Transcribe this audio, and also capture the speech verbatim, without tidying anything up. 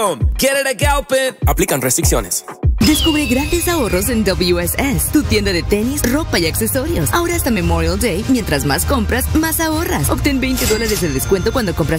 Get it a Galpin. Aplican restricciones. Descubre grandes ahorros en W S S, tu tienda de tenis, ropa y accesorios. Ahora hasta Memorial Day, mientras más compras, más ahorras. Obtén veinte dólares de descuento cuando compras